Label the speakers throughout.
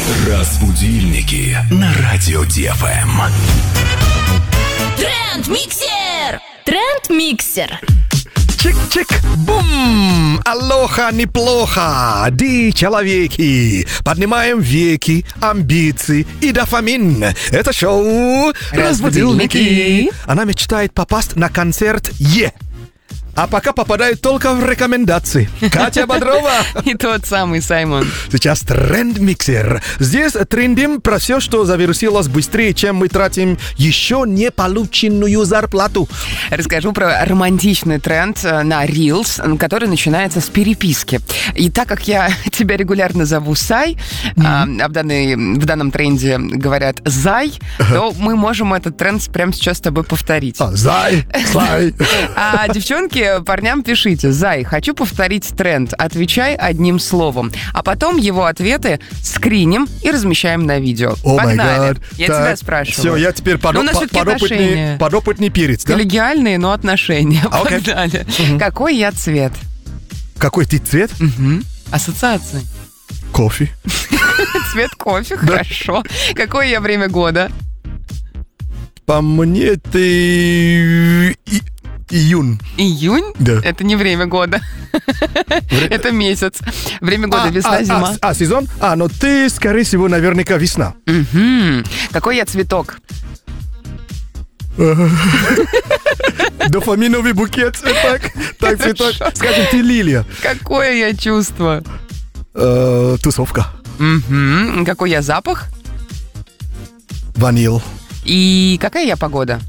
Speaker 1: Разбудильники на радио ДФМ.
Speaker 2: Тренд-миксер! Тренд-миксер.
Speaker 3: Чик-чик-бум! Алоха, неплохо! Ди, человеки! Поднимаем веки, амбиции и дофамин. Это шоу «Разбудильники». Она мечтает попасть на концерт а пока попадает только в рекомендации. Катя Бодрова.
Speaker 4: И тот самый Саймон.
Speaker 3: Сейчас тренд-миксер. Здесь трендим про все, что завирусилось быстрее, чем мы тратим еще не полученную зарплату.
Speaker 4: Расскажу про романтичный тренд на Reels, который начинается с переписки. И так как я тебя регулярно зову Сай, а в данном тренде говорят Зай, то мы можем этот тренд прямо сейчас с тобой повторить.
Speaker 3: Зай, Сай.
Speaker 4: А девчонки, парням пишите: Зай, хочу повторить тренд. Отвечай одним словом. А потом его ответы скриним и размещаем на видео. Погнали. Я тебя спрашиваю.
Speaker 3: Все, я теперь подопытный перец, да?
Speaker 4: Коллегиальные, но отношения. Погнали. Какой я цвет?
Speaker 3: Какой ты цвет?
Speaker 4: Ассоциации.
Speaker 3: Кофе.
Speaker 4: Цвет кофе, хорошо. Какое я время года?
Speaker 3: По мне ты... Июнь.
Speaker 4: Июнь?
Speaker 3: Да.
Speaker 4: Это не время года. Это месяц. Время года весна, зима.
Speaker 3: Сезон? Но ты, скорее всего, наверняка весна.
Speaker 4: Какой я цветок?
Speaker 3: Дофаминовый букет. Так, цветок. Скажем, ты лилия.
Speaker 4: Какое я чувство?
Speaker 3: Тусовка.
Speaker 4: Какой я запах?
Speaker 3: Ванил.
Speaker 4: И какая я погода?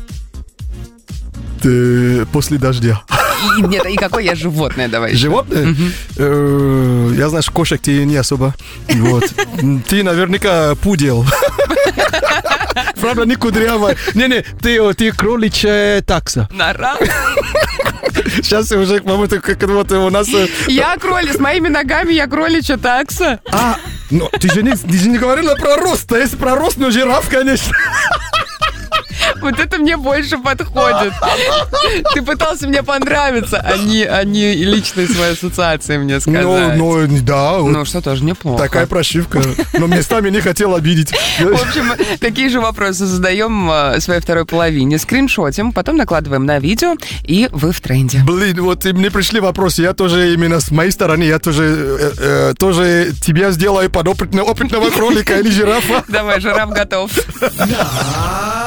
Speaker 3: После дождя.
Speaker 4: И какое я животное, давай.
Speaker 3: Животное? Я, знаешь, кошек ты не особо. Вот. Ты наверняка пудел. Правда, не кудрявая. Не, ты кроличья такса.
Speaker 4: Нора.
Speaker 3: Сейчас уже, по-моему, как вот у нас...
Speaker 4: Я кролик, с моими ногами я кроличья такса.
Speaker 3: Но ты же не говорила про рост. А если про рост, ну жираф, конечно.
Speaker 4: Вот это мне больше подходит. Ты пытался мне понравиться, а не личные свои ассоциации мне сказать.
Speaker 3: Да.
Speaker 4: Ну, что тоже неплохо.
Speaker 3: Такая прошивка. Но местами не хотел обидеть.
Speaker 4: В общем, такие же вопросы задаем своей второй половине. Скриншотим, потом накладываем на видео, и вы в тренде.
Speaker 3: Блин, вот мне пришли вопросы. Я тоже именно с моей стороны, я тоже тебя сделаю подопытного кролика или жирафа.
Speaker 4: Давай, жираф готов.